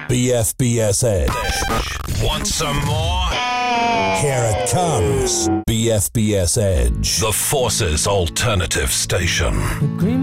BFBS Edge. Want some more? Here it comes. BFBS Edge. The Forces Alternative Station.